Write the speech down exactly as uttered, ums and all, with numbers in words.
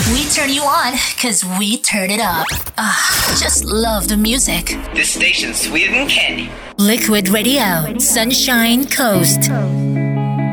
We turn you on because we turn it up. Ah, just love the music. This station's sweeter than candy. Liquid Radio, Sunshine Coast.